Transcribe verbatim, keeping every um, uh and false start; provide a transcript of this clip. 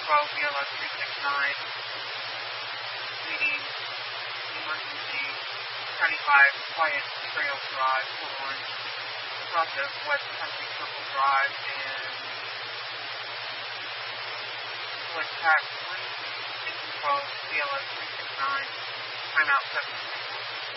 twelve B L S three six nine, meeting emergency twenty-five Quiet Trail Drive, Fort Orange, across of West Country Circle Drive, and select pack one twelve B L S three six nine, timeout seven.